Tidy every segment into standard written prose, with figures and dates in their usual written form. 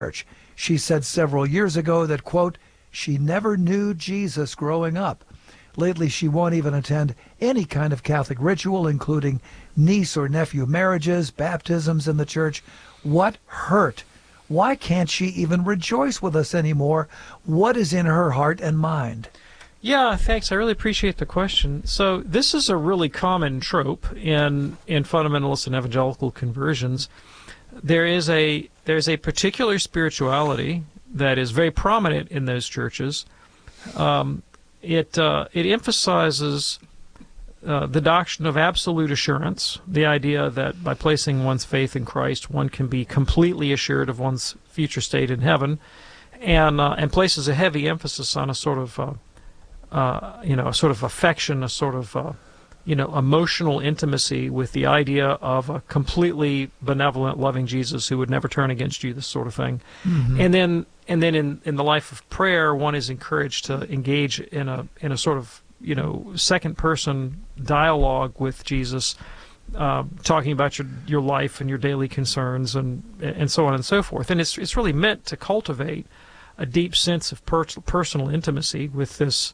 church. She said several years ago that, quote, she never knew Jesus growing up. Lately, she won't even attend any kind of Catholic ritual, including niece or nephew marriages, baptisms in the church. What hurt? Why can't she even rejoice with us anymore? What is in her heart and mind? Yeah, thanks. I really appreciate the question. So this is a really common trope in fundamentalist and evangelical conversions. There's a particular spirituality that is very prominent in those churches. It emphasizes the doctrine of absolute assurance, the idea that by placing one's faith in Christ, one can be completely assured of one's future state in heaven, and places a heavy emphasis on a sort of affection, a sort of emotional intimacy with the idea of a completely benevolent, loving Jesus who would never turn against you, this sort of thing. Mm-hmm. And then in the life of prayer, one is encouraged to engage in a sort of second person dialogue with Jesus, talking about your life and your daily concerns and so on and so forth. And it's really meant to cultivate a deep sense of personal intimacy with this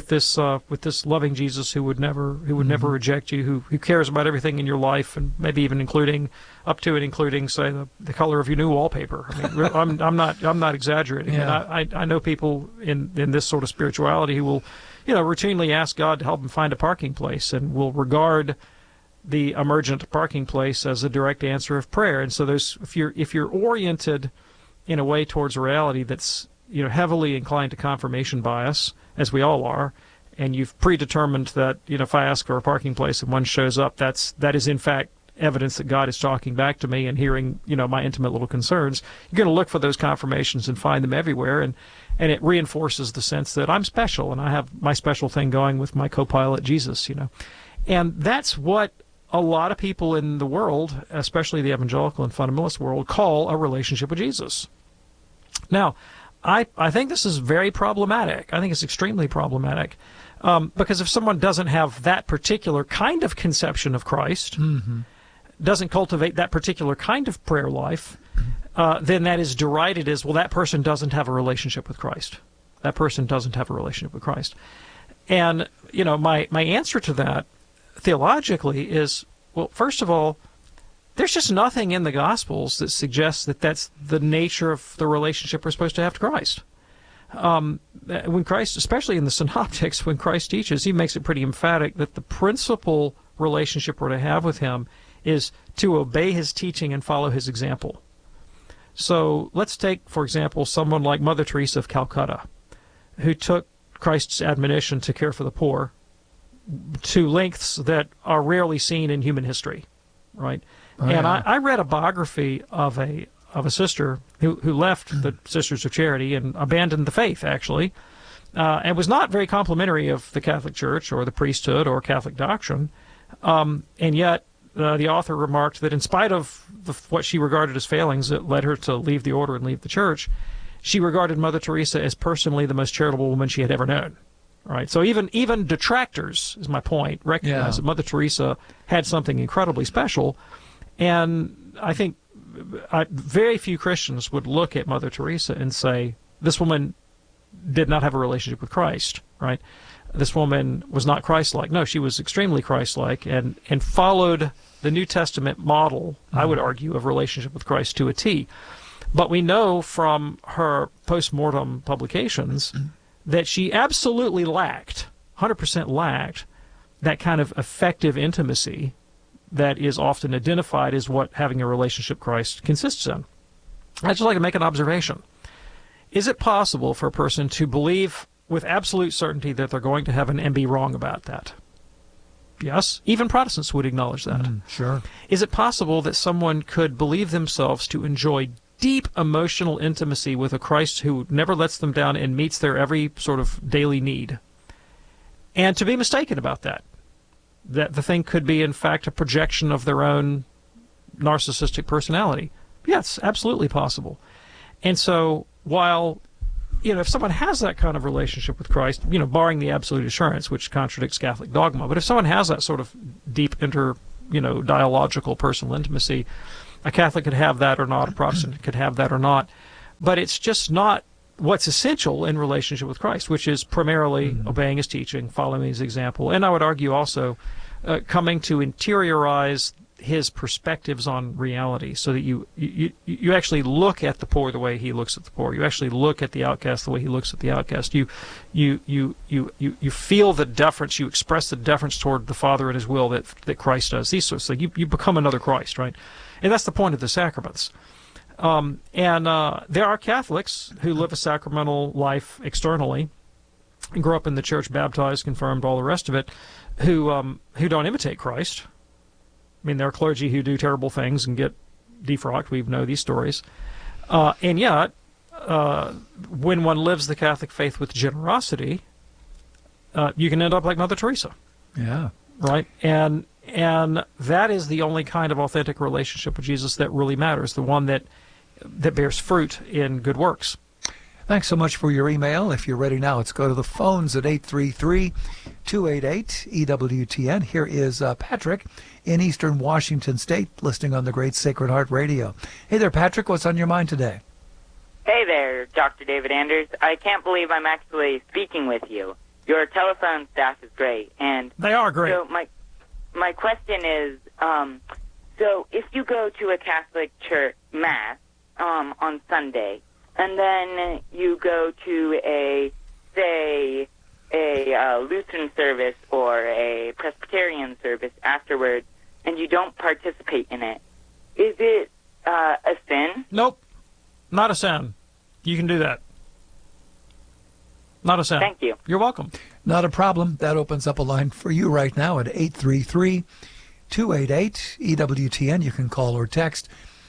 loving Jesus who would never reject you, who cares about everything in your life, and maybe even including say the color of your new wallpaper. I mean, I'm not exaggerating. Yeah. And I know people in this sort of spirituality who will routinely ask God to help them find a parking place, and will regard the emergent parking place as a direct answer of prayer. And so if you're oriented in a way towards a reality that's heavily inclined to confirmation bias, as we all are, and you've predetermined that if I ask for a parking place and one shows up, that is in fact evidence that God is talking back to me and hearing my intimate little concerns, you're going to look for those confirmations and find them everywhere, and it reinforces the sense that I'm special and I have my special thing going with my co-pilot Jesus. And that's what a lot of people in the world, especially the evangelical and fundamentalist world, call a relationship with Jesus. Now, I think this is very problematic. I think it's extremely problematic, because if someone doesn't have that particular kind of conception of Christ, mm-hmm. doesn't cultivate that particular kind of prayer life, then that is derided as, well, that person doesn't have a relationship with Christ. That person doesn't have a relationship with Christ. And, my answer to that theologically is, well, first of all, there's just nothing in the Gospels that suggests that that's the nature of the relationship we're supposed to have to Christ. When Christ, especially in the Synoptics, when Christ teaches, he makes it pretty emphatic that the principal relationship we're to have with him is to obey his teaching and follow his example. So let's take, for example, someone like Mother Teresa of Calcutta, who took Christ's admonition to care for the poor to lengths that are rarely seen in human history, right? Oh, and yeah. I read a biography of a sister who left the Sisters of Charity and abandoned the faith, actually, and was not very complimentary of the Catholic Church or the priesthood or Catholic doctrine. And yet the author remarked that in spite of what she regarded as failings that led her to leave the order and leave the church, she regarded Mother Teresa as personally the most charitable woman she had ever known. Right. So even detractors, is my point, recognize that Mother Teresa had something incredibly special. And I think very few Christians would look at Mother Teresa and say, this woman did not have a relationship with Christ, right? This woman was not Christ-like. No, she was extremely Christ-like and followed the New Testament model, I would argue, of relationship with Christ to a T. But we know from her post-mortem publications that she absolutely lacked, 100% lacked, that kind of effective intimacy that is often identified as what having a relationship with Christ consists in. I'd just like to make an observation. Is it possible for a person to believe with absolute certainty that they're going to heaven and be wrong about that? Yes, even Protestants would acknowledge that. Sure. Is it possible that someone could believe themselves to enjoy deep emotional intimacy with a Christ who never lets them down and meets their every sort of daily need, and to be mistaken about that? That the thing could be, in fact, a projection of their own narcissistic personality. Yes, absolutely possible. And so while, if someone has that kind of relationship with Christ, barring the absolute assurance, which contradicts Catholic dogma, but if someone has that sort of deep dialogical personal intimacy, a Catholic could have that or not, a Protestant could have that or not. but it's just not what's essential in relationship with Christ, which is primarily obeying his teaching, following his example, and I would argue also coming to interiorize his perspectives on reality, so that you actually look at the poor the way he looks at the poor. You actually look at the outcast the way he looks at the outcast. You feel the deference. You express the deference toward the Father and his will that Christ does. These sorts of things. You become another Christ, right? And that's the point of the sacraments. And there are Catholics who live a sacramental life externally, and grow up in the church, baptized, confirmed, all the rest of it, who don't imitate Christ. I mean, there are clergy who do terrible things and get defrocked. We know these stories. And yet, when one lives the Catholic faith with generosity, you can end up like Mother Teresa. Yeah. Right? And that is the only kind of authentic relationship with Jesus that really matters, the one that bears fruit in good works. Thanks so much for your email. If you're ready now, let's go to the phones at 833-288-EWTN. Here is Patrick in Eastern Washington State, listening on the Great Sacred Heart Radio. Hey there, Patrick. What's on your mind today? Hey there, Dr. David Anders. I can't believe I'm actually speaking with you. Your telephone staff is great. And they are great. So my question is, so if you go to a Catholic church mass on Sunday, and then you go to a Lutheran service or a Presbyterian service afterwards, and you don't participate in it, is it a sin? Nope, not a sin. You can do that. Not a sin. Thank you. You're welcome. Not a problem. That opens up a line for you right now at 833-288-EWTN. You can call or text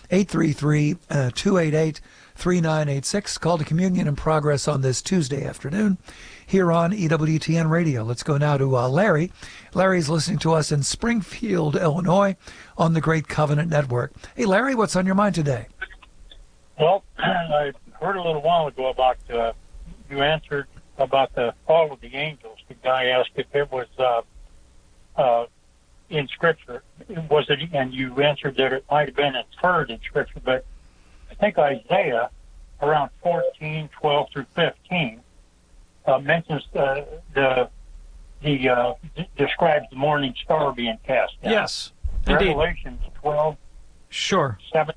833-288-3986. Call to Communion in Progress on this Tuesday afternoon here on EWTN Radio. Let's go now to Larry. Larry's listening to us in Springfield, Illinois on the Great Covenant Network. Hey, Larry, what's on your mind today? Well, I heard a little while ago about, you answered about the fall of the angels. The guy asked if it was in Scripture. Was it? And you answered that it might have been inferred in Scripture, but I think Isaiah, around 14:12 through 15, mentions describes the morning star being cast down. Yes, indeed. Revelations 12, sure. 7,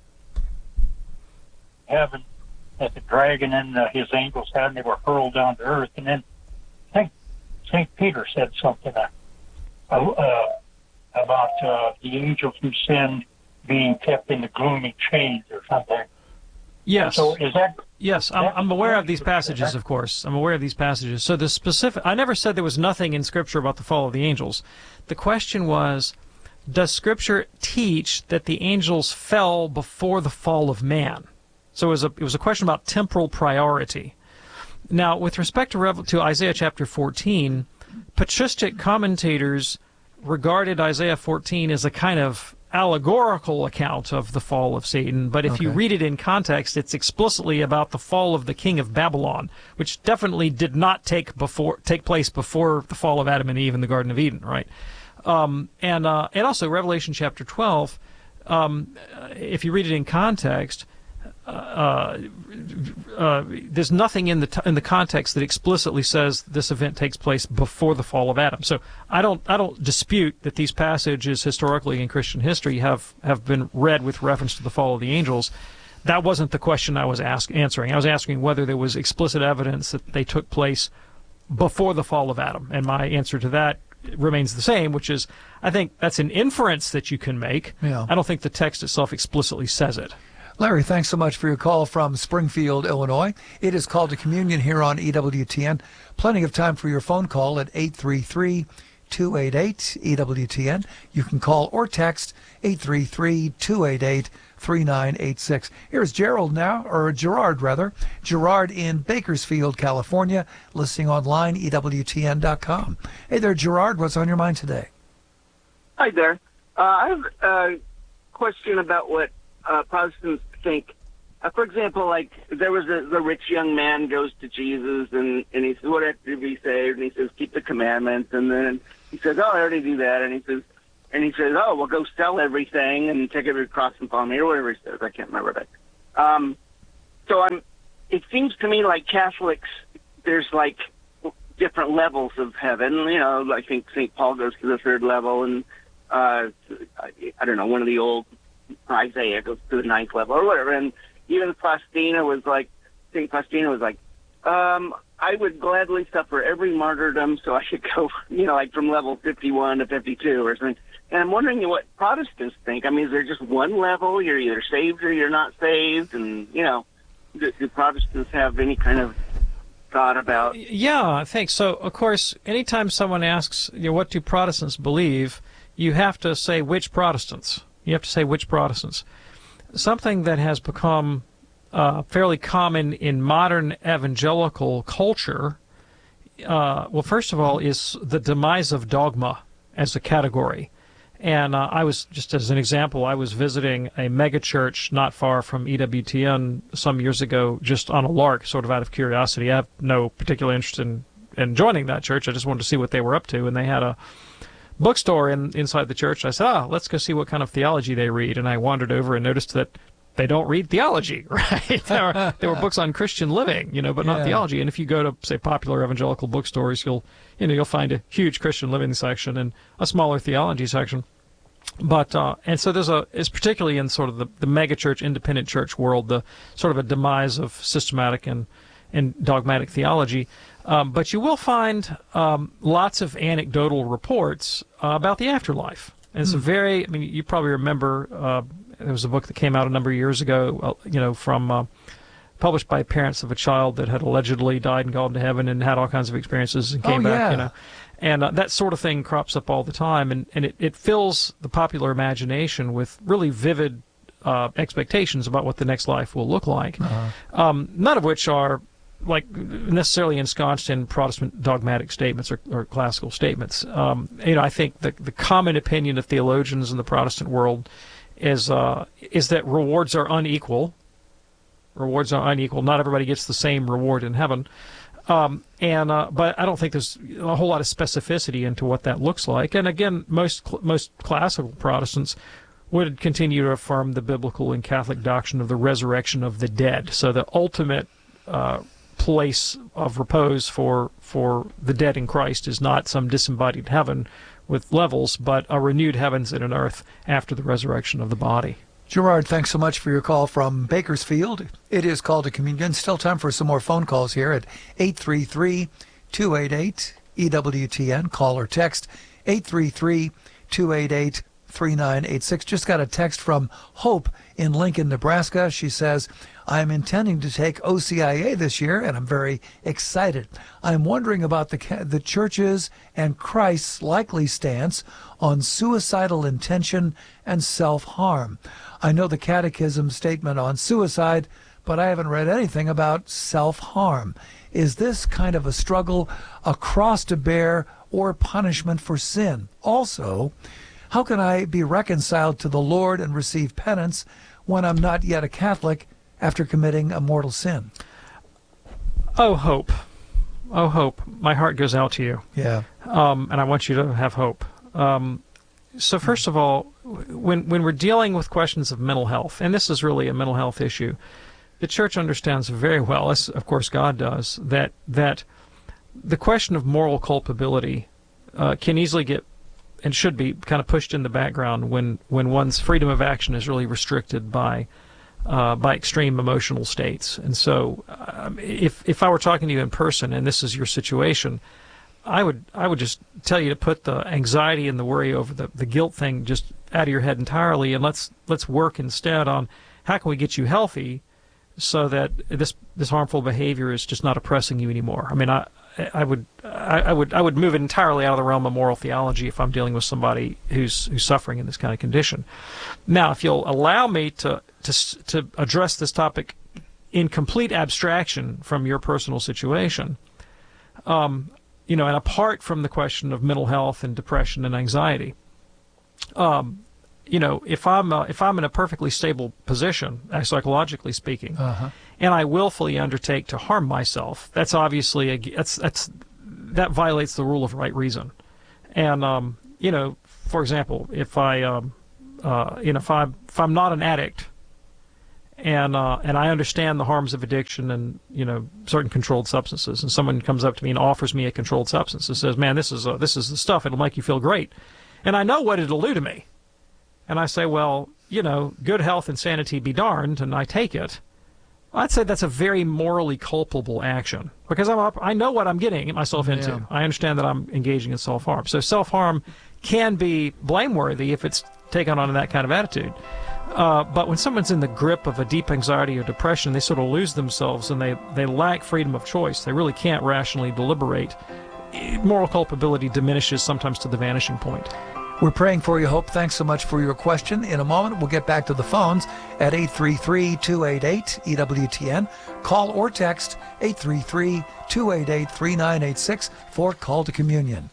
heaven that the dragon and his angels had, and they were hurled down to earth. And then I think St. Peter said something about the angels who sinned being kept in the gloomy chains or something. Yes. So is that... Yes, I'm aware of these passages, of course. I'm aware of these passages. So the specific... I never said there was nothing in Scripture about the fall of the angels. The question was, does Scripture teach that the angels fell before the fall of man? So it was a question about temporal priority. Now, with respect to Isaiah chapter 14, patristic commentators regarded Isaiah 14 as a kind of allegorical account of the fall of Satan, but if you read it in context, it's explicitly about the fall of the king of Babylon, which definitely did not take place before the fall of Adam and Eve in the Garden of Eden, right? And also Revelation chapter 12, if you read it in context, there's nothing in the context that explicitly says this event takes place before the fall of Adam. So I don't dispute that these passages historically in Christian history have been read with reference to the fall of the angels. That wasn't the question I was answering. I was asking whether there was explicit evidence that they took place before the fall of Adam, and my answer to that remains the same, which is I think that's an inference that you can make. Yeah. I don't think the text itself explicitly says it. Larry, thanks so much for your call from Springfield, Illinois. It is Call to Communion here on EWTN. Plenty of time for your phone call at 833-288-EWTN. You can call or text 833-288-3986. Here's Gerard rather. Gerard in Bakersfield, California, listening online, EWTN.com. Hey there, Gerard. What's on your mind today? Hi there. I have a question about what Protestants think. For example, like there was the rich young man goes to Jesus and he says, "What have to be saved?" And he says, "Keep the commandments." And then he says, "Oh, I already do that." And he says, "Oh, well, go sell everything and take up your cross and follow me," or whatever he says. I can't remember that. So it seems to me like Catholics, there's like different levels of heaven. You know, I think St. Paul goes to the 3rd level, and I don't know, one of the old Isaiah goes to the 9th level or whatever. And even St. Faustina was like, I would gladly suffer every martyrdom so I could go, you know, like from level 51 to 52 or something. And I'm wondering what Protestants think. I mean, is there just one level? You're either saved or you're not saved? And, you know, do Protestants have any kind of thought about? Yeah, I think so. Of course, anytime someone asks, you know, what do Protestants believe, you have to say which Protestants. You have to say which Protestants. Something that has become fairly common in modern evangelical culture, well, first of all, is the demise of dogma as a category. And I was, just as an example, I was visiting a megachurch not far from EWTN some years ago, just on a lark, sort of out of curiosity. I have no particular interest in joining that church. I just wanted to see what they were up to. And they had a bookstore inside the church. I said, let's go see what kind of theology they read. And I wandered over and noticed that they don't read theology, right? There were books on Christian living, you know, but not theology. And if you go to, say, popular evangelical bookstores, you'll find a huge Christian living section and a smaller theology section. But and so it's particularly in sort of the megachurch, independent church world, the sort of a demise of systematic and dogmatic theology. But you will find lots of anecdotal reports about the afterlife. And it's you probably remember there was a book that came out a number of years ago, from published by parents of a child that had allegedly died and gone to heaven and had all kinds of experiences and came back, And that sort of thing crops up all the time, and it fills the popular imagination with really vivid expectations about what the next life will look like, none of which are like necessarily ensconced in Protestant dogmatic statements or classical statements. I think the common opinion of theologians in the Protestant world is that rewards are unequal. Rewards are unequal. Not everybody gets the same reward in heaven. But I don't think there's a whole lot of specificity into what that looks like. And again, most classical Protestants would continue to affirm the biblical and Catholic doctrine of the resurrection of the dead. So the ultimate place of repose for the dead in Christ is not some disembodied heaven with levels, but a renewed heavens and an earth after the resurrection of the body. Gerard, thanks so much for your call from Bakersfield. It is Call to Communion. Still time for some more phone calls here at 833-288-EWTN. Call or text 833-288-3986. Just got a text from Hope in Lincoln, Nebraska. She says, I am intending to take OCIA this year, and I'm very excited. I'm wondering about the church's and Christ's likely stance on suicidal intention and self-harm. I know the Catechism statement on suicide, but I haven't read anything about self-harm. Is this kind of a struggle a cross to bear or punishment for sin? Also, how can I be reconciled to the Lord and receive penance when I'm not yet a Catholic after committing a mortal sin? Oh, Hope. Oh, Hope. My heart goes out to you. Yeah. And I want you to have hope. So first of all, when we're dealing with questions of mental health, and this is really a mental health issue, the Church understands very well, as of course God does, that the question of moral culpability can easily get and should be kind of pushed in the background when one's freedom of action is really restricted by extreme emotional states. And so if I were talking to you in person and this is your situation, I would just tell you to put the anxiety and the worry over the guilt thing just out of your head entirely, and let's work instead on how can we get you healthy so that this harmful behavior is just not oppressing you anymore. I mean, I would move it entirely out of the realm of moral theology if I'm dealing with somebody who's suffering in this kind of condition. Now, if you'll allow me to address this topic in complete abstraction from your personal situation, and apart from the question of mental health and depression and anxiety, if I'm in a perfectly stable position, psychologically speaking, and I willfully undertake to harm myself, that's obviously that violates the rule of right reason. And for example, if I'm not an addict, and I understand the harms of addiction and certain controlled substances. And someone comes up to me and offers me a controlled substance and says, "Man, this is the stuff. It'll make you feel great," and I know what it'll do to me. And I say, "Well, good health and sanity be darned," and I take it. I'd say that's a very morally culpable action because I know what I'm getting myself into. Yeah. I understand that I'm engaging in self-harm. So self-harm can be blameworthy if it's taken on in that kind of attitude. But when someone's in the grip of a deep anxiety or depression, they sort of lose themselves and they lack freedom of choice. They really can't rationally deliberate. Moral culpability diminishes sometimes to the vanishing point. We're praying for you, Hope. Thanks so much for your question. In a moment, we'll get back to the phones at 833-288-EWTN. Call or text 833-288-3986 for Call to Communion.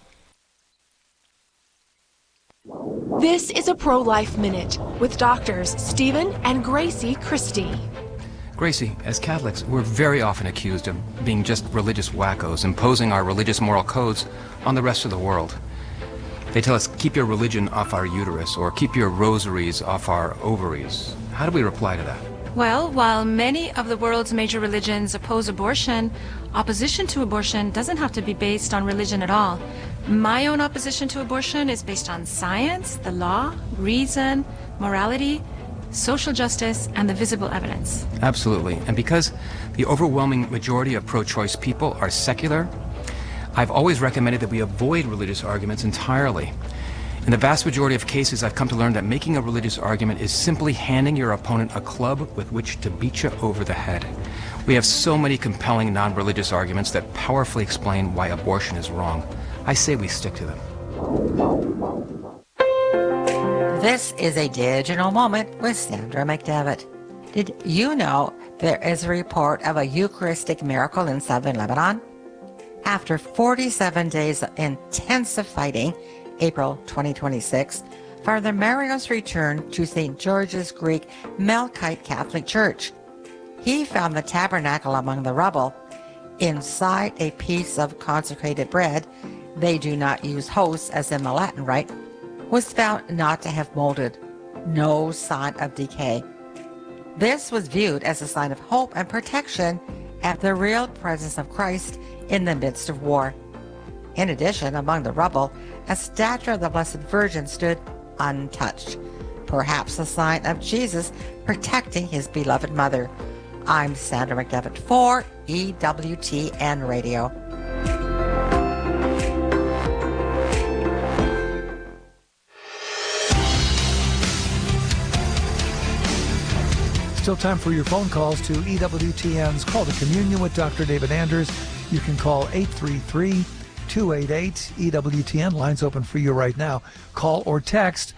This is a Pro-Life Minute with doctors Stephen and Gracie Christie. Gracie, as Catholics, we're very often accused of being just religious wackos, imposing our religious moral codes on the rest of the world. They tell us, keep your religion off our uterus, or keep your rosaries off our ovaries. How do we reply to that? Well, while many of the world's major religions oppose abortion, opposition to abortion doesn't have to be based on religion at all. My own opposition to abortion is based on science, the law, reason, morality, social justice, and the visible evidence. Absolutely. And because the overwhelming majority of pro-choice people are secular, I've always recommended that we avoid religious arguments entirely. In the vast majority of cases, I've come to learn that making a religious argument is simply handing your opponent a club with which to beat you over the head. We have so many compelling non-religious arguments that powerfully explain why abortion is wrong. I say we stick to them. This is a digital moment with Sandra McDevitt. Did you know there is a report of a Eucharistic miracle in southern Lebanon? After 47 days of intensive fighting, April 2026, Father Marios returned to St. George's Greek Melkite Catholic Church. He found the tabernacle among the rubble. Inside a piece of consecrated bread, they do not use hosts as in the Latin rite, was found not to have molded, no sign of decay. This was viewed as a sign of hope and protection at the real presence of Christ in the midst of war. In addition, among the rubble, a statue of the Blessed Virgin stood untouched, perhaps a sign of Jesus protecting his beloved mother. I'm Sandra McDevitt for EWTN Radio. Still time for your phone calls to EWTN's Call to Communion with Dr. David Anders. You can call 833-288-EWTN. Line's open for you right now. Call or text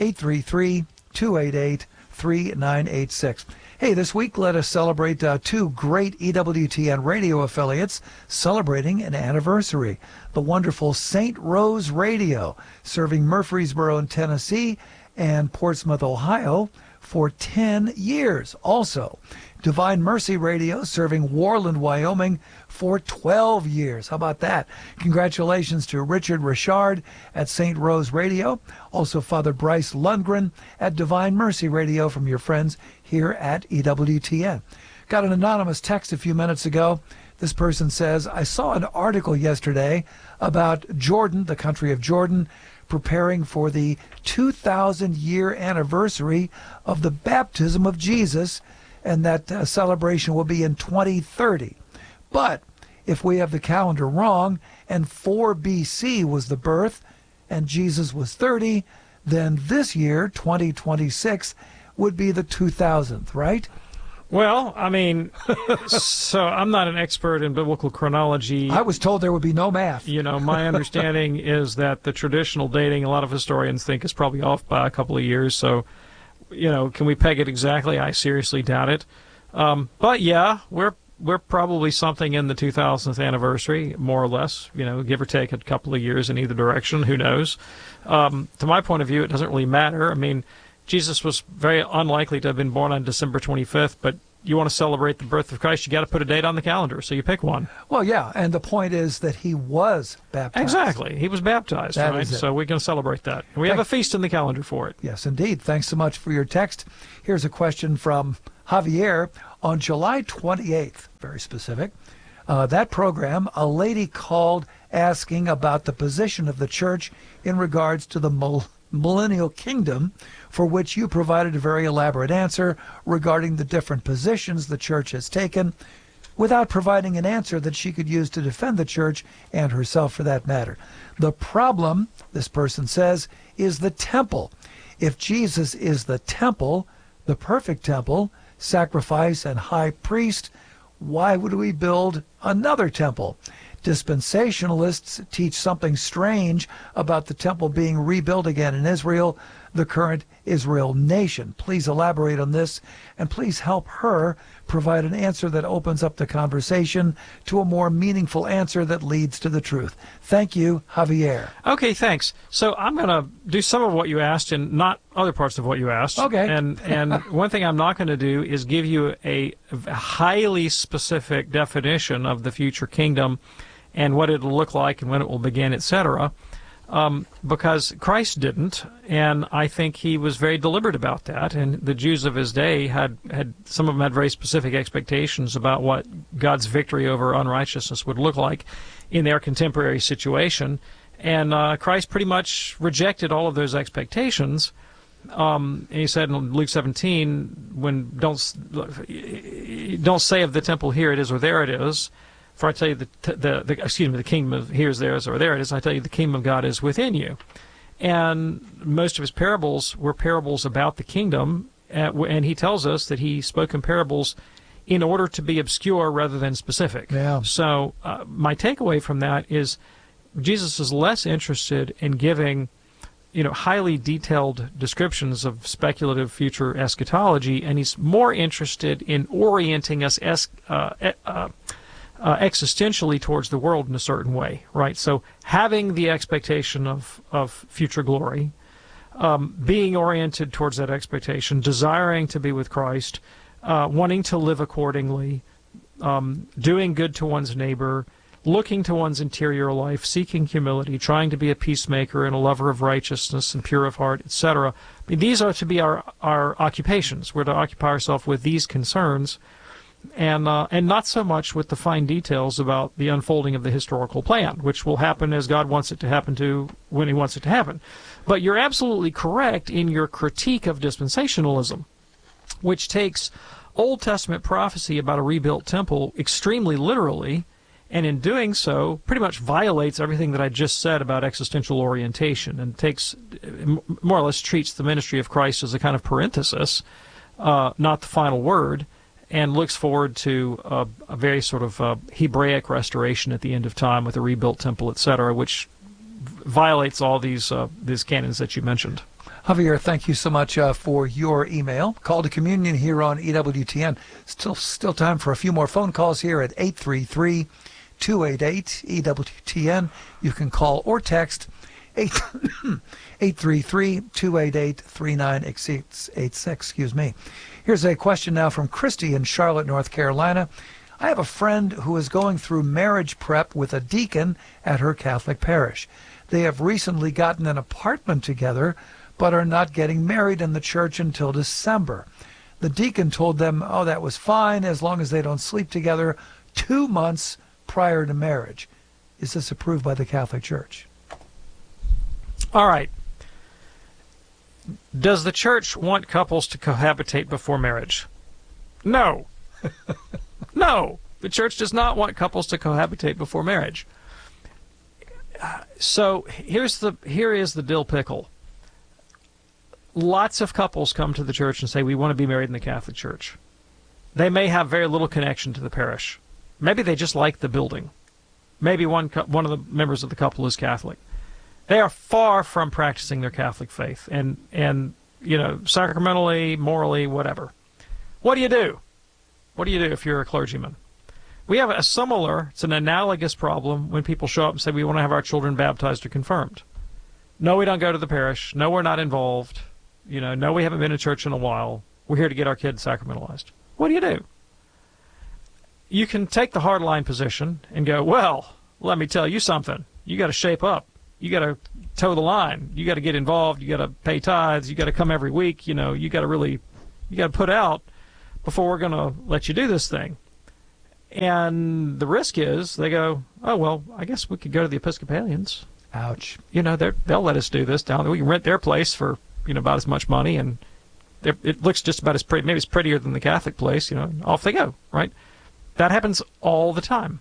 833-288-3986. Hey, this week let us celebrate two great EWTN radio affiliates celebrating an anniversary. The wonderful St. Rose Radio, serving Murfreesboro in Tennessee and Portsmouth, Ohio, for 10 years. Also, Divine Mercy Radio, serving Warland, Wyoming, for 12 years. How about that? Congratulations to Richard Richard at St. Rose Radio. Also, Father Bryce Lundgren at Divine Mercy Radio from your friends here at EWTN. Got an anonymous text a few minutes ago. This person says, I saw an article yesterday about Jordan, the country of Jordan, preparing for the 2,000-year anniversary of the baptism of Jesus, and that celebration will be in 2030. But if we have the calendar wrong, and 4 BC was the birth, and Jesus was 30, then this year, 2026, would be the 2000th, right? Well, I mean, so I'm not an expert in biblical chronology. I was told there would be no math. You know, my understanding is that the traditional dating, a lot of historians think, is probably off by a couple of years. So, you know, can we peg it exactly? I seriously doubt it. But yeah, we're probably something in the 2000th anniversary, more or less, you know, give or take a couple of years in either direction. Who knows? To my point of view, it doesn't really matter. I mean, Jesus was very unlikely to have been born on December 25th, but you want to celebrate the birth of Christ, you got to put a date on the calendar, so you pick one. Well, yeah, and the point is that he was baptized. Exactly. He was baptized, that right? So we're going to celebrate that. And we have a feast in the calendar for it. Yes, indeed. Thanks so much for your text. Here's a question from Javier, on July 28th, very specific, that program, a lady called asking about the position of the church in regards to the millennial kingdom, for which you provided a very elaborate answer regarding the different positions the church has taken, without providing an answer that she could use to defend the church and herself for that matter. The problem, this person says, is the temple. If Jesus is the temple, the perfect temple, sacrifice and high priest, why would we build another temple? Dispensationalists teach something strange about the temple being rebuilt again in Israel, the current Israel nation. Please elaborate on this, and please help her provide an answer that opens up the conversation to a more meaningful answer that leads to the truth. Thank you, Javier. Okay, thanks. So I'm going to do some of what you asked and not other parts of what you asked. Okay. And one thing I'm not going to do is give you a highly specific definition of the future kingdom and what it'll look like and when it will begin, etc., because Christ didn't, and I think he was very deliberate about that, and the Jews of his day had some of them had very specific expectations about what God's victory over unrighteousness would look like in their contemporary situation, and Christ pretty much rejected all of those expectations. And he said in Luke 17, when don't say of the temple, here it is or there it is, for I tell you the kingdom of here is theirs or there it is. I tell you the kingdom of God is within you. And most of his parables were parables about the kingdom, and he tells us that he spoke in parables in order to be obscure rather than specific. Yeah. So my takeaway from that is Jesus is less interested in giving, highly detailed descriptions of speculative future eschatology, and he's more interested in orienting us existentially towards the world in a certain way, right? So having the expectation of future glory, being oriented towards that expectation, desiring to be with Christ, wanting to live accordingly, doing good to one's neighbor, looking to one's interior life, seeking humility, trying to be a peacemaker and a lover of righteousness and pure of heart, etc. I mean, these are to be our occupations. We're to occupy ourselves with these concerns, and not so much with the fine details about the unfolding of the historical plan, which will happen as God wants it to happen to when he wants it to happen. But you're absolutely correct in your critique of dispensationalism, which takes Old Testament prophecy about a rebuilt temple extremely literally, and in doing so pretty much violates everything that I just said about existential orientation, and takes, more or less treats the ministry of Christ as a kind of parenthesis, not the final word, and looks forward to a very sort of Hebraic restoration at the end of time with a rebuilt temple, etc., which violates all these canons that you mentioned. Javier, thank you so much for your email. Call to Communion here on EWTN. Still time for a few more phone calls here at 833-288-EWTN. You can call or text 833-288-3986. Excuse me. Here's a question now from Christy in Charlotte, North Carolina. I have a friend who is going through marriage prep with a deacon at her Catholic parish. They have recently gotten an apartment together, but are not getting married in the church until December. The deacon told them, that was fine as long as they don't sleep together 2 months prior to marriage. Is this approved by the Catholic Church? All right. Does the church want couples to cohabitate before marriage? No. No. The church does not want couples to cohabitate before marriage. So here is the dill pickle. Lots of couples come to the church and say, we want to be married in the Catholic Church. They may have very little connection to the parish. Maybe they just like the building. Maybe one of the members of the couple is Catholic. They are far from practicing their Catholic faith, and sacramentally, morally, whatever. What do you do? What do you do if you're a clergyman? We have it's an analogous problem when people show up and say, we want to have our children baptized or confirmed. No, we don't go to the parish. No, we're not involved. No, we haven't been to church in a while. We're here to get our kids sacramentalized. What do you do? You can take the hardline position and go, well, let me tell you something. You got to shape up. You got to toe the line. You got to get involved. You got to pay tithes. You got to come every week. You got to put out. before we're going to let you do this thing. And the risk is they go, oh, well, I guess we could go to the Episcopalians. Ouch. They'll let us do this down there. We can rent their place for, about as much money, and it looks just about as pretty. Maybe it's prettier than the Catholic place, off they go, right? That happens all the time.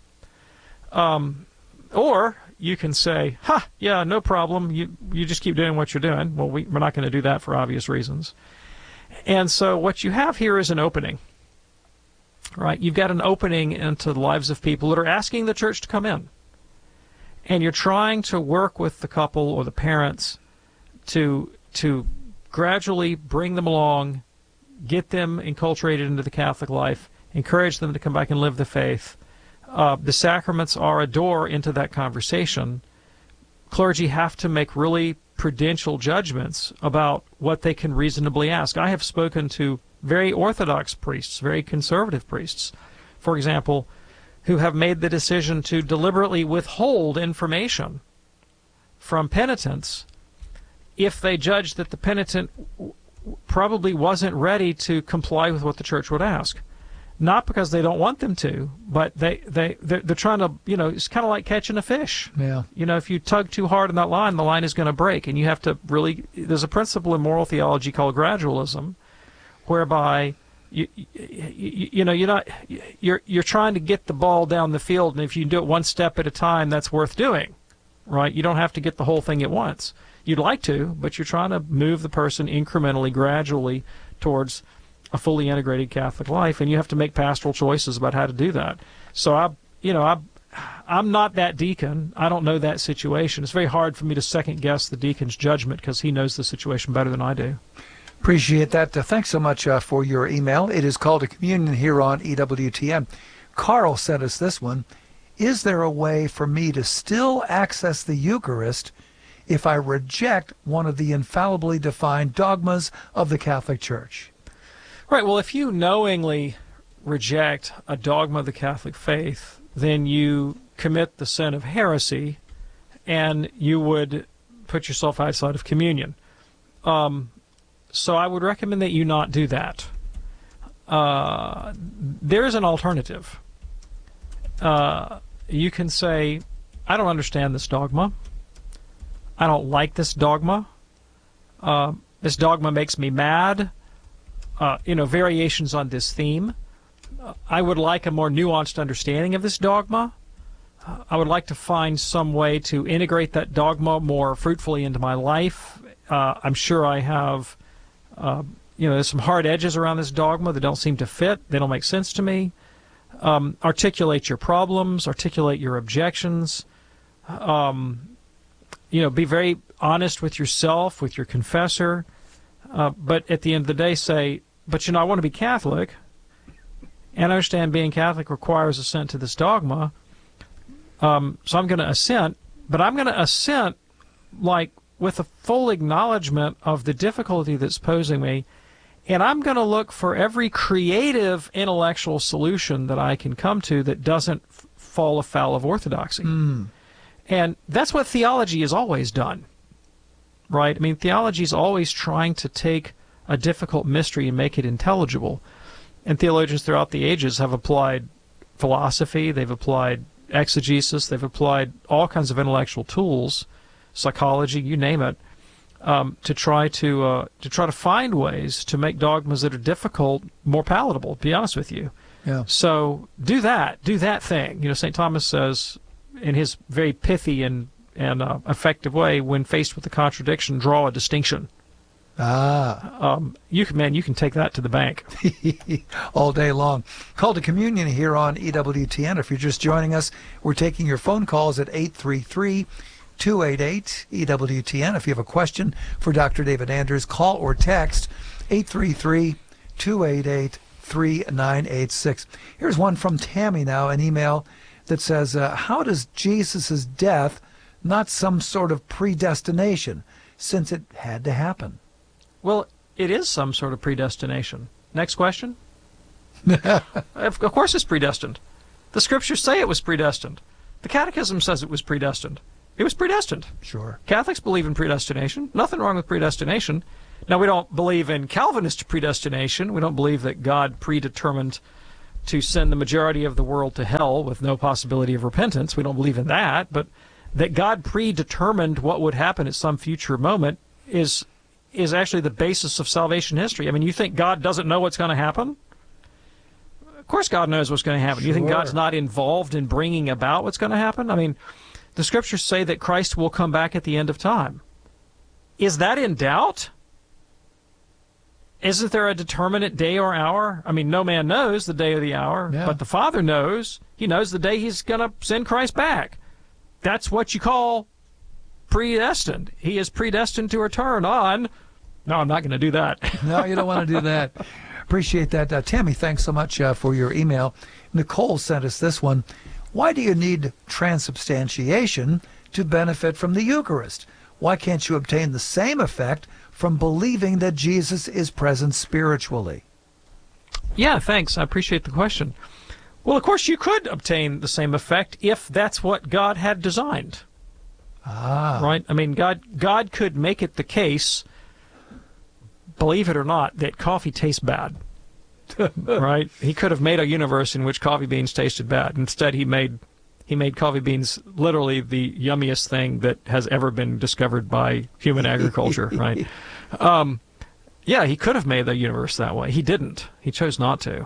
Or you can say, yeah, no problem. You just keep doing what you're doing. Well, we're not going to do that for obvious reasons. And so what you have here is an opening, right? You've got an opening into the lives of people that are asking the church to come in. And you're trying to work with the couple or the parents to gradually bring them along, get them enculturated into the Catholic life, encourage them to come back and live the faith. The sacraments are a door into that conversation. Clergy have to make really prudential judgments about what they can reasonably ask. I have spoken to very Orthodox priests, very conservative priests, for example, who have made the decision to deliberately withhold information from penitents if they judge that the penitent probably wasn't ready to comply with what the church would ask. Not because they don't want them to, but they're trying to, it's kind of like catching a fish. Yeah. If you tug too hard on that line, the line is going to break, and you have to really. There's a principle in moral theology called gradualism, whereby you're trying to get the ball down the field, and if you do it one step at a time, that's worth doing, right? You don't have to get the whole thing at once. You'd like to, but you're trying to move the person incrementally, gradually towards a fully integrated Catholic life, and you have to make pastoral choices about how to do that. So I'm not that deacon. I don't know that situation. It's very hard for me to second guess the deacon's judgment because he knows the situation better than I do. Appreciate that. Thanks so much for your email. It is called a communion here on EWTN. Carl sent us this one. Is there a way for me to still access the Eucharist if I reject one of the infallibly defined dogmas of the Catholic Church? Right. Well, if you knowingly reject a dogma of the Catholic faith, then you commit the sin of heresy, and you would put yourself outside of communion. So I would recommend that you not do that. There is an alternative. You can say, I don't understand this dogma. I don't like this dogma. This dogma makes me mad. Variations on this theme. I would like a more nuanced understanding of this dogma. I would like to find some way to integrate that dogma more fruitfully into my life. I'm sure I have, there's some hard edges around this dogma that don't seem to fit. They don't make sense to me. Articulate your problems. Articulate your objections. Be very honest with yourself, with your confessor. But at the end of the day, say, but I want to be Catholic, and I understand being Catholic requires assent to this dogma, so I'm going to assent, but I'm going to assent with a full acknowledgement of the difficulty that's posing me, and I'm going to look for every creative intellectual solution that I can come to that doesn't fall afoul of orthodoxy. And that's what theology has always done. Right? I mean, theology is always trying to take a difficult mystery and make it intelligible. And theologians throughout the ages have applied philosophy, they've applied exegesis, they've applied all kinds of intellectual tools, psychology, you name it, to try to find ways to make dogmas that are difficult more palatable, to be honest with you. Yeah. So do that thing. St. Thomas says in his very pithy and effective way, when faced with a contradiction, draw a distinction. You can take that to the bank. All day long. Call to Communion here on EWTN. If you're just joining us, we're taking your phone calls at 833-288-EWTN. If you have a question for Dr. David Anders, call or text 833-288-3986. Here's one from Tammy now, an email that says, how does Jesus' death not some sort of predestination, since it had to happen? Well, it is some sort of predestination. Next question. Of course it's predestined. The Scriptures say it was predestined. The Catechism says it was predestined. It was predestined. Sure. Catholics believe in predestination. Nothing wrong with predestination. Now, we don't believe in Calvinist predestination. We don't believe that God predetermined to send the majority of the world to hell with no possibility of repentance. We don't believe in that. But that God predetermined what would happen at some future moment is actually the basis of salvation history. I mean, you think God doesn't know what's going to happen? Of course God knows what's going to happen. Sure. You think God's not involved in bringing about what's going to happen? I mean, the Scriptures say that Christ will come back at the end of time. Is that in doubt? Isn't there a determinate day or hour? I mean, no man knows the day or the hour, but the Father knows. He knows the day He's going to send Christ back. That's what you call predestined. He is predestined to return on... No, I'm not going to do that. No, you don't want to do that. Appreciate that. Tammy, thanks so much for your email. Nicole sent us this one. Why do you need transubstantiation to benefit from the Eucharist? Why can't you obtain the same effect from believing that Jesus is present spiritually? Yeah, thanks. I appreciate the question. Well, of course, you could obtain the same effect if that's what God had designed. Right? I mean, God could make it the case, believe it or not, that coffee tastes bad. Right? He could have made a universe in which coffee beans tasted bad. Instead, he made coffee beans literally the yummiest thing that has ever been discovered by human agriculture, right? Yeah, he could have made the universe that way. He didn't. He chose not to.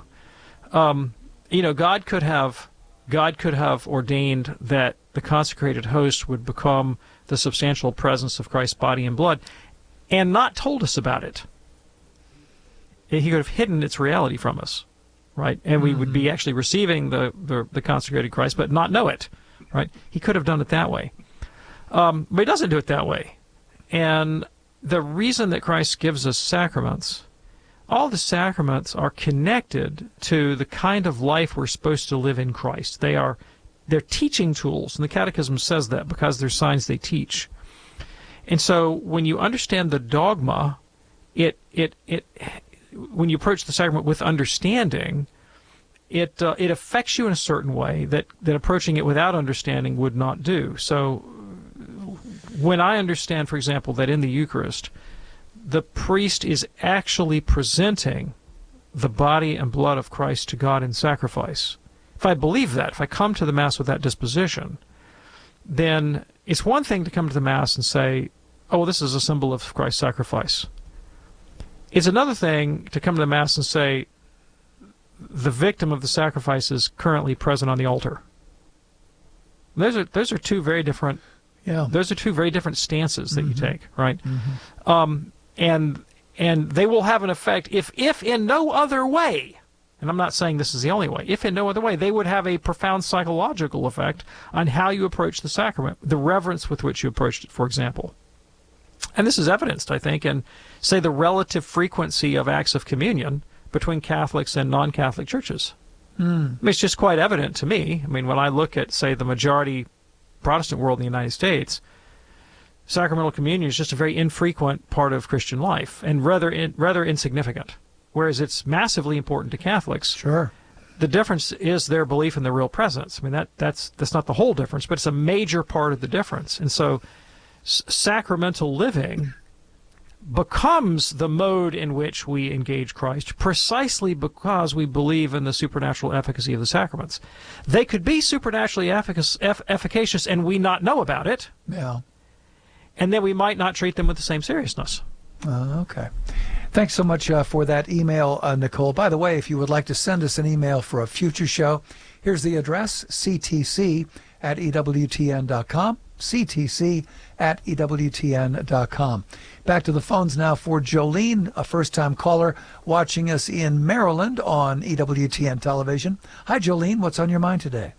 God could have ordained that the consecrated host would become the substantial presence of Christ's body and blood and not told us about it. He could have hidden its reality from us, right? And we would be actually receiving the consecrated Christ, but not know it, right? He could have done it that way. But he doesn't do it that way. And the reason that Christ gives us sacraments, all the sacraments are connected to the kind of life we're supposed to live in Christ. They're teaching tools, and the Catechism says that because they're signs they teach. And so when you understand the dogma, when you approach the sacrament with understanding, it affects you in a certain way that approaching it without understanding would not do. So when I understand, for example, that in the Eucharist, the priest is actually presenting the body and blood of Christ to God in sacrifice, if I believe that, if I come to the Mass with that disposition, then it's one thing to come to the Mass and say, oh, this is a symbol of Christ's sacrifice. It's another thing to come to the Mass and say, the victim of the sacrifice is currently present on the altar. Those are two very different. Yeah. Those are two very different stances that you take, right? And they will have an effect if in no other way, and I'm not saying this is the only way, if in no other way, they would have a profound psychological effect on how you approach the sacrament, the reverence with which you approached it, for example. And this is evidenced, I think, in, say, the relative frequency of acts of communion between Catholics and non-Catholic churches. I mean, it's just quite evident to me. I mean, when I look at, say, the majority Protestant world in the United States, sacramental communion is just a very infrequent part of Christian life and rather insignificant, whereas it's massively important to Catholics. Sure. The difference is their belief in the real presence. I mean, that's not the whole difference, but it's a major part of the difference. And so sacramental living becomes the mode in which we engage Christ precisely because we believe in the supernatural efficacy of the sacraments. They could be supernaturally efficacious and we not know about it. Yeah. And then we might not treat them with the same seriousness. Okay. Thanks so much for that email, Nicole. By the way, if you would like to send us an email for a future show, here's the address, ctc@ewtn.com, ctc@ewtn.com. Back to the phones now for Jolene, a first-time caller watching us in Maryland on EWTN television. Hi, Jolene. What's on your mind today?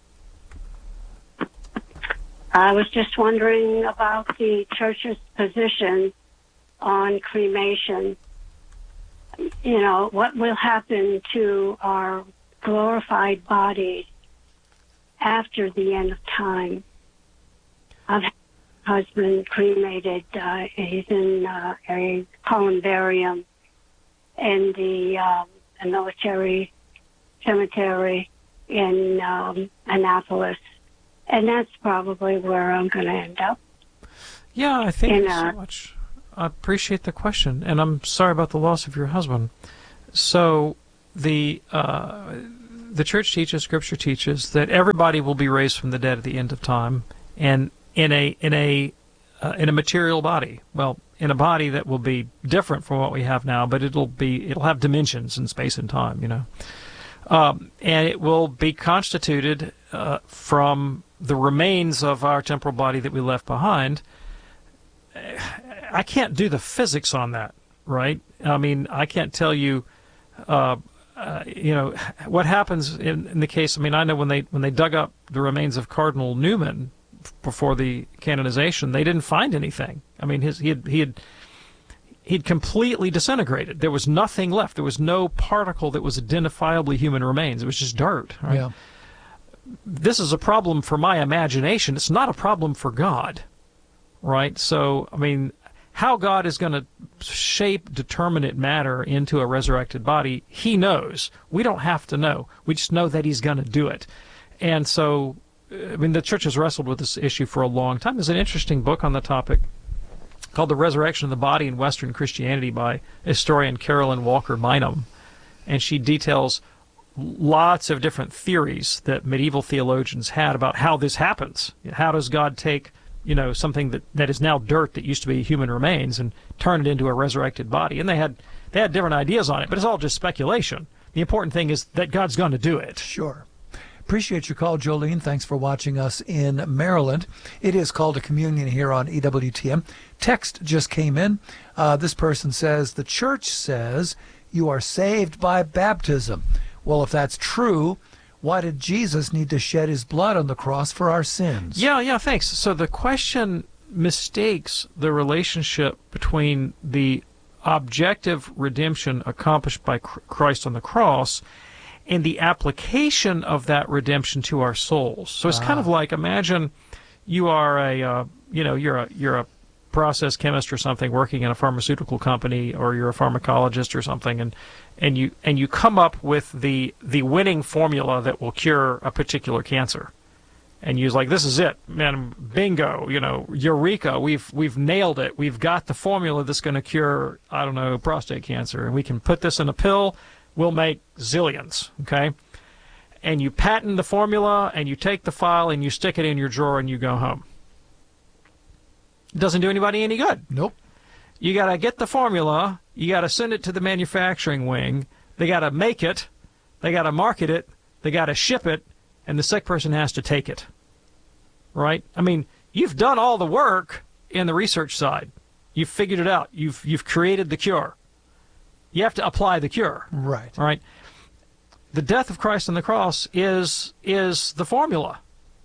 I was just wondering about the church's position on cremation. You know, what will happen to our glorified bodies after the end of time? I've had my husband cremated. He's in a columbarium in the military cemetery in Annapolis. And that's probably where I'm going to end up. Yeah, I think so much. I appreciate the question, and I'm sorry about the loss of your husband. So the church teaches, Scripture teaches, that everybody will be raised from the dead at the end of time, and in a material body. Well, in a body that will be different from what we have now, but it'll have dimensions in space and time, you know. And it will be constituted from the remains of our temporal body that we left behind. I can't do the physics on that, right? I mean, I can't tell you, what happens in the case. I mean, I know when they dug up the remains of Cardinal Newman before the canonization, they didn't find anything. I mean, he'd completely disintegrated. There was nothing left. There was no particle that was identifiably human remains. It was just dirt. Right? Yeah. This is a problem for my imagination. It's not a problem for God, right? So, I mean, how God is going to shape determinate matter into a resurrected body, He knows. We don't have to know. We just know that He's going to do it. And so, I mean, the Church has wrestled with this issue for a long time. There's an interesting book on the topic called The Resurrection of the Body in Western Christianity by historian Carolyn Walker Bynum. And she details lots of different theories that medieval theologians had about how this happens. How does God take, something that is now dirt that used to be human remains and turn it into a resurrected body? And they had different ideas on it, but it's all just speculation. The important thing is that God's going to do it. Sure. Appreciate your call, Jolene. Thanks for watching us in Maryland. It is Call to Communion here on EWTN. Text just came in. This person says, the church says you are saved by baptism. Well, if that's true, why did Jesus need to shed his blood on the cross for our sins? Yeah, thanks. So the question mistakes the relationship between the objective redemption accomplished by Christ on the cross and the application of that redemption to our souls. So it's kind of like, imagine you are you're a process chemist or something working in a pharmaceutical company, or you're a pharmacologist or something, and you come up with the winning formula that will cure a particular cancer. And you're like, this is it, man, bingo, eureka, we've nailed it. We've got the formula that's going to cure, prostate cancer, and we can put this in a pill. We'll make zillions, okay? And you patent the formula, and you take the file, and you stick it in your drawer, and you go home. It doesn't do anybody any good. Nope. You got to get the formula. You got to send it to the manufacturing wing. They got to make it. They got to market it. They got to ship it, and the sick person has to take it. Right? I mean, you've done all the work in the research side. You've figured it out. You've created the cure. You have to apply the cure. Right. All right. The death of Christ on the cross is the formula.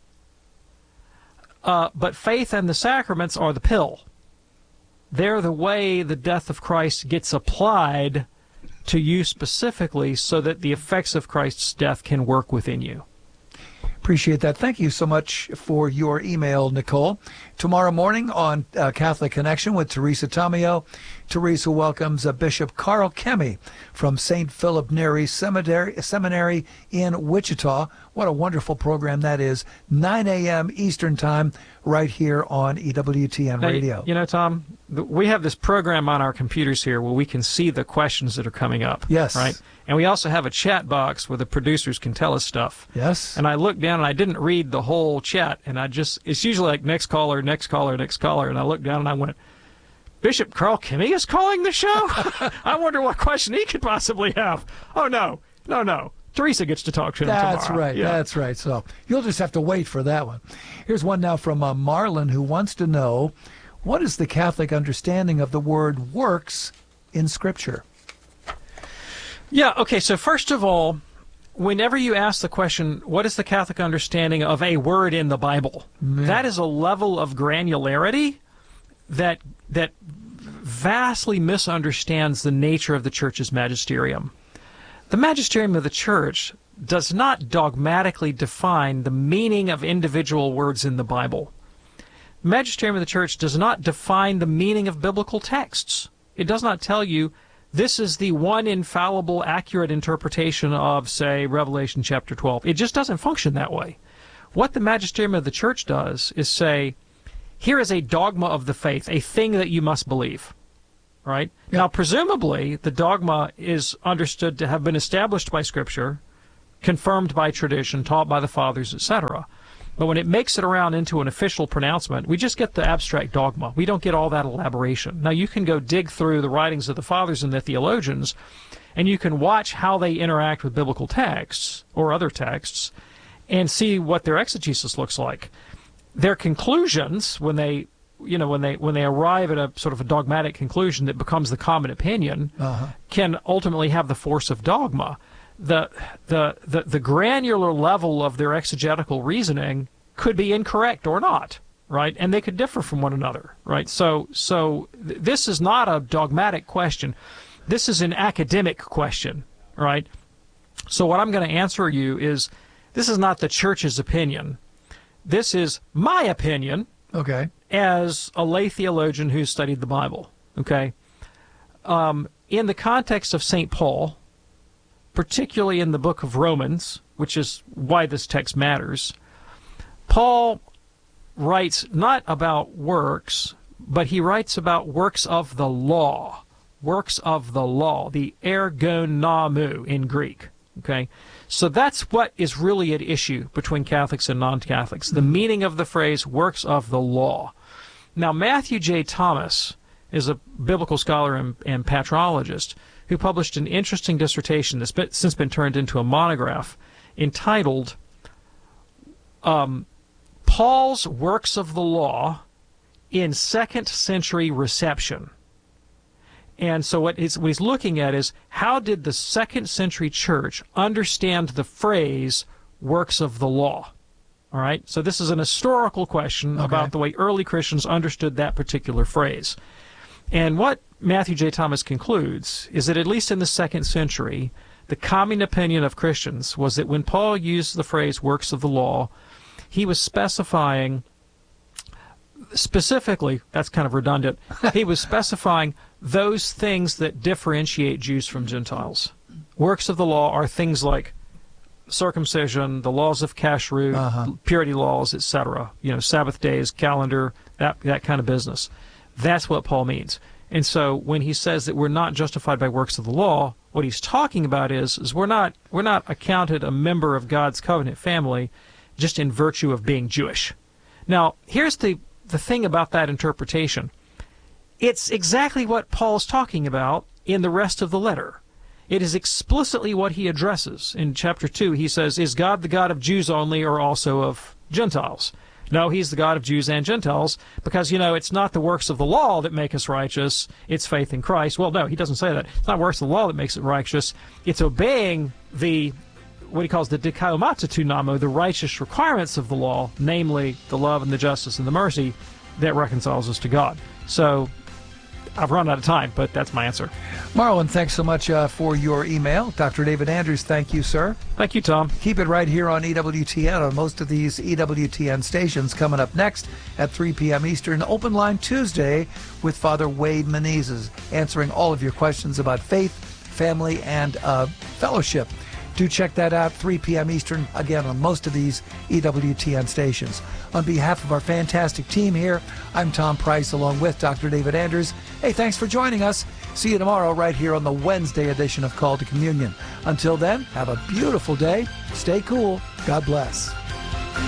But faith and the sacraments are the pill. They're the way the death of Christ gets applied to you specifically so that the effects of Christ's death can work within you. Appreciate that. Thank you so much for your email, Nicole. Tomorrow morning on Catholic Connection with Teresa Tomeo, Teresa welcomes Bishop Carl Kemme from St. Philip Neri Seminary in Wichita. What a wonderful program that is. 9 a.m. Eastern Time right here on EWTN Radio. You know, Tom, we have this program on our computers here where we can see the questions that are coming up. Yes. Right? And we also have a chat box where the producers can tell us stuff. Yes. And I looked down and I didn't read the whole chat. And it's usually like next caller, next caller, next caller. And I looked down and I went, Bishop Carl Kemme is calling the show? I wonder what question he could possibly have. Oh, no. Teresa gets to talk to him tomorrow. That's right. Yeah. That's right. So you'll just have to wait for that one. Here's one now from Marlon, who wants to know, what is the Catholic understanding of the word works in Scripture? Yeah, okay, so first of all, whenever you ask the question, what is the Catholic understanding of a word in the Bible? That is a level of granularity that vastly misunderstands the nature of the Church's magisterium. The magisterium of the Church does not dogmatically define the meaning of individual words in the Bible. The magisterium of the Church does not define the meaning of biblical texts. It does not tell you this is the one infallible, accurate interpretation of, say, Revelation chapter 12. It just doesn't function that way. What the magisterium of the Church does is say, here is a dogma of the faith, a thing that you must believe. right? Now, presumably, the dogma is understood to have been established by Scripture, confirmed by tradition, taught by the fathers, etc. But when it makes it around into an official pronouncement, we just get the abstract dogma. We don't get all that elaboration. Now, you can go dig through the writings of the fathers and the theologians, and you can watch how they interact with biblical texts or other texts and see what their exegesis looks like. Their conclusions, when they arrive at a sort of a dogmatic conclusion that becomes the common opinion, can ultimately have the force of dogma. The granular level of their exegetical reasoning could be incorrect or not, right? And they could differ from one another, right? So this is not a dogmatic question. This is an academic question, right? So what I'm going to answer you is, this is not the church's opinion. This is my opinion. Okay. As a lay theologian who studied the Bible, okay? In the context of St. Paul, particularly in the book of Romans, which is why this text matters, Paul writes not about works, but he writes about works of the law. Works of the law, the ergonomou in Greek, okay? So that's what is really at issue between Catholics and non-Catholics, the meaning of the phrase works of the law. Now, Matthew J. Thomas is a biblical scholar and patrologist who published an interesting dissertation that's since been turned into a monograph entitled Paul's Works of the Law in Second Century Reception. And so what he's looking at is, how did the second century church understand the phrase works of the law? All right? So this is an historical question about the way early Christians understood that particular phrase. And what Matthew J. Thomas concludes is that at least in the second century, the common opinion of Christians was that when Paul used the phrase works of the law, he was specifying specifically, that's kind of redundant, he was specifying those things that differentiate Jews from Gentiles. Works of the law are things like circumcision, the laws of kashrut, purity laws, etc. Sabbath days, calendar, that kind of business. That's what Paul means. And so when he says that we're not justified by works of the law, what he's talking about is we're not accounted a member of God's covenant family just in virtue of being Jewish. Now, here's the thing about that interpretation. It's exactly what Paul's talking about in the rest of the letter. It is explicitly what he addresses. In chapter 2, he says, is God the God of Jews only or also of Gentiles? No, he's the God of Jews and Gentiles, because, it's not the works of the law that make us righteous, it's faith in Christ. Well, no, he doesn't say that. It's not works of the law that makes it righteous. It's obeying what he calls the dikaiomatoutunamo, the righteous requirements of the law, namely the love and the justice and the mercy that reconciles us to God. So I've run out of time, but that's my answer. Marlon, thanks so much for your email. Dr. David Andrews, thank you, sir. Thank you, Tom. Keep it right here on EWTN, on most of these EWTN stations. Coming up next at 3 p.m. Eastern, Open Line Tuesday with Father Wade Menezes, answering all of your questions about faith, family, and fellowship. Do check that out, 3 p.m. Eastern, again, on most of these EWTN stations. On behalf of our fantastic team here, I'm Tom Price, along with Dr. David Andrews. Hey, thanks for joining us. See you tomorrow right here on the Wednesday edition of Call to Communion. Until then, have a beautiful day. Stay cool. God bless.